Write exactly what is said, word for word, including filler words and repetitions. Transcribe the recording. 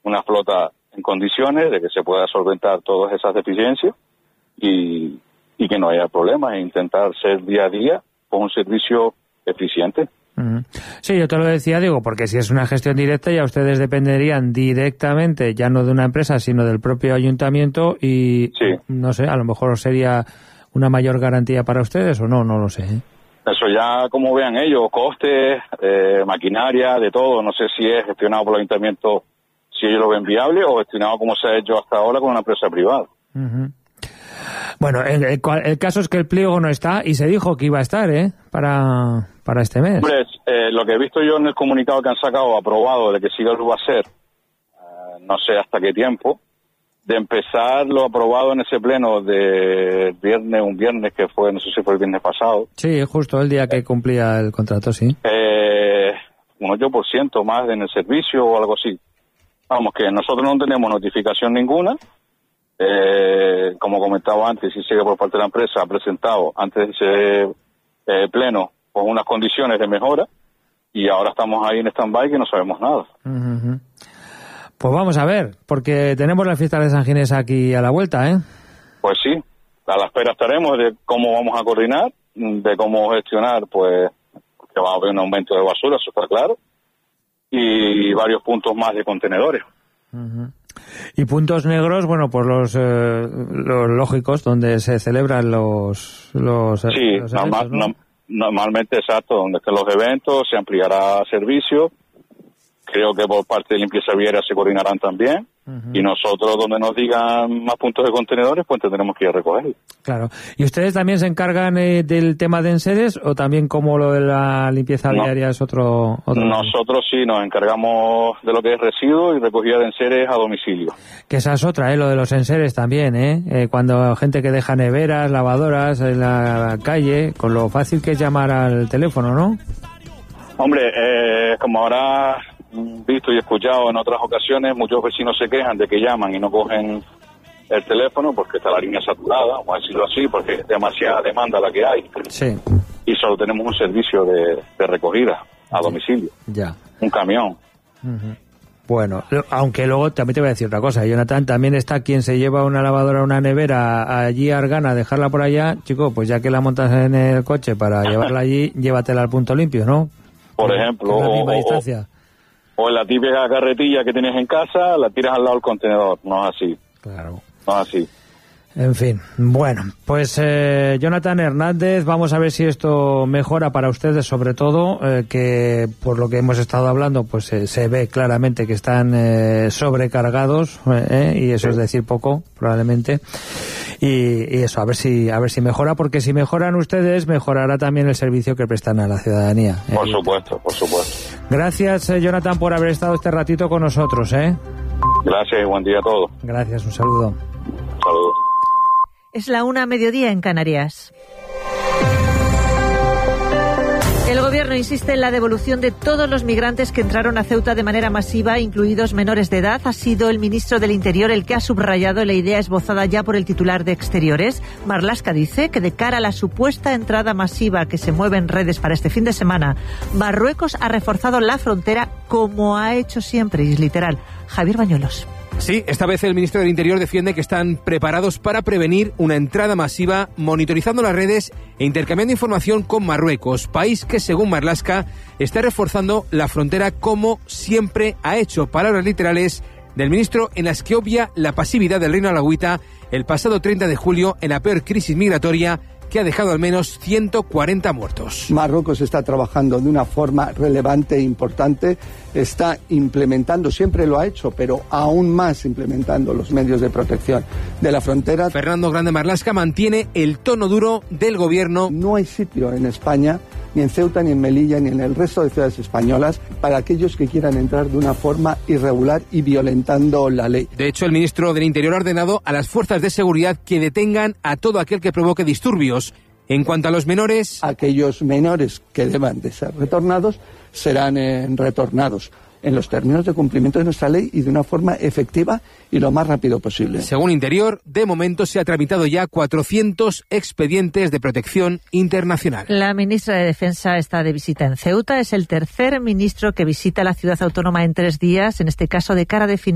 una flota en condiciones de que se pueda solventar todas esas deficiencias y, y que no haya problemas, e intentar ser día a día con un servicio eficiente. Uh-huh. Sí, yo te lo decía, digo, porque si es una gestión directa ya ustedes dependerían directamente, ya no de una empresa, sino del propio ayuntamiento y, sí. no sé, a lo mejor sería una mayor garantía para ustedes o no, no lo sé, ¿eh? Eso ya, como vean ellos, costes, eh, maquinaria, de todo. No sé si es gestionado por el ayuntamiento, si ellos lo ven viable, o gestionado como se ha hecho hasta ahora con una empresa privada. Uh-huh. Bueno, el, el, el caso es que el pliego no está y se dijo que iba a estar, ¿eh? Para, para este mes. Hombre, eh, lo que he visto yo en el comunicado que han sacado, aprobado, de que siga lo va a ser, eh, no sé hasta qué tiempo, de empezar lo aprobado en ese pleno de viernes, un viernes que fue, no sé si fue el viernes pasado. Sí, justo el día que cumplía el contrato, sí. Eh, un ocho por ciento más en el servicio o algo así. Vamos, que nosotros no tenemos notificación ninguna. Eh, como comentaba antes, y sigue por parte de la empresa, ha presentado antes de ese eh, pleno con unas condiciones de mejora y ahora estamos ahí en stand-by que no sabemos nada. Uh-huh. Pues vamos a ver, porque tenemos las fiestas de San Ginés aquí a la vuelta, ¿eh? Pues sí, a la espera estaremos de cómo vamos a coordinar, de cómo gestionar, pues, que va a haber un aumento de basura, eso está claro, y varios puntos más de contenedores. Uh-huh. Y puntos negros, bueno, pues los, eh, los lógicos, donde se celebran los... los sí, los normal, eventos, ¿no? no, normalmente, exacto, donde estén los eventos, se ampliará servicio. Creo que por parte de limpieza viaria se coordinarán también. Uh-huh. Y nosotros, donde nos digan más puntos de contenedores, pues tendremos que ir a recoger. Claro. ¿Y ustedes también se encargan eh, del tema de enseres o también como lo de la limpieza no. viaria es otro, otro...? Nosotros sí nos encargamos de lo que es residuos y recogida de enseres a domicilio. Que esa es otra, ¿eh? Lo de los enseres también, ¿eh? eh cuando gente que deja neveras, lavadoras en la calle, con lo fácil que es llamar al teléfono, ¿no? Hombre, eh, como habrá visto y escuchado en otras ocasiones, muchos vecinos se quejan de que llaman y no cogen el teléfono porque está la línea saturada, vamos a decirlo así, porque es demasiada demanda la que hay. Sí. Y solo tenemos un servicio de, de recogida a domicilio. Ya. Un camión. Uh-huh. Bueno, aunque luego también te voy a decir otra cosa, Jonathan, también está quien se lleva una lavadora o una nevera allí a Argana a dejarla por allá, chico, pues ya que la montas en el coche para llevarla allí, llévatela al punto limpio, ¿no? Por ejemplo, o, o, o en la típica carretilla que tienes en casa, la tiras al lado del contenedor, no es así. Claro. No es así. En fin, bueno, pues eh, Jonathan Hernández, vamos a ver si esto mejora para ustedes, sobre todo, eh, que por lo que hemos estado hablando, pues eh, se ve claramente que están eh, sobrecargados, eh, y eso es decir poco, probablemente, y, y eso, a ver si a ver si mejora, porque si mejoran ustedes, mejorará también el servicio que prestan a la ciudadanía. Eh. Por supuesto, por supuesto. Gracias, eh, Jonathan, por haber estado este ratito con nosotros, ¿eh? Gracias y buen día a todos. Gracias, un saludo. Saludos. Es la una, mediodía en Canarias. El Gobierno insiste en la devolución de todos los migrantes que entraron a Ceuta de manera masiva, incluidos menores de edad. Ha sido el ministro del Interior el que ha subrayado la idea esbozada ya por el titular de Exteriores. Marlaska dice que de cara a la supuesta entrada masiva que se mueve en redes para este fin de semana, Marruecos ha reforzado la frontera como ha hecho siempre, y es literal. Javier Bañuelos. Sí, esta vez el ministro del Interior defiende que están preparados para prevenir una entrada masiva, monitorizando las redes e intercambiando información con Marruecos, país que, según Marlaska, está reforzando la frontera como siempre ha hecho. Palabras literales del ministro en las que obvia la pasividad del Reino Alauita el pasado treinta de julio en la peor crisis migratoria que ha dejado al menos ciento cuarenta muertos. Marruecos está trabajando de una forma relevante e importante, está implementando, siempre lo ha hecho, pero aún más implementando los medios de protección de la frontera. Fernando Grande Marlaska mantiene el tono duro del gobierno. No hay sitio en España, ni en Ceuta, ni en Melilla, ni en el resto de ciudades españolas, para aquellos que quieran entrar de una forma irregular y violentando la ley. De hecho, el ministro del Interior ha ordenado a las fuerzas de seguridad que detengan a todo aquel que provoque disturbios. En cuanto a los menores... Aquellos menores que deban de ser retornados serán eh, retornados en los términos de cumplimiento de nuestra ley y de una forma efectiva y lo más rápido posible. Según Interior, de momento se ha tramitado ya cuatrocientos expedientes de protección internacional. La ministra de Defensa está de visita en Ceuta. Es el tercer ministro que visita la ciudad autónoma en tres días, en este caso de cara a definir